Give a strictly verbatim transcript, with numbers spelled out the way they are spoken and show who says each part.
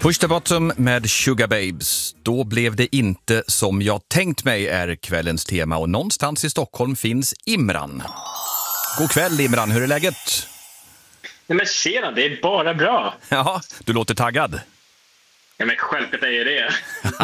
Speaker 1: Push the bottom med Sugar Babes. Då blev det inte som jag tänkt mig är kvällens tema och någonstans i Stockholm finns Imran. God kväll Imran, hur är läget?
Speaker 2: Nej men tjena, det är bara bra.
Speaker 1: Ja, du låter taggad.
Speaker 2: Ja men självklart är det.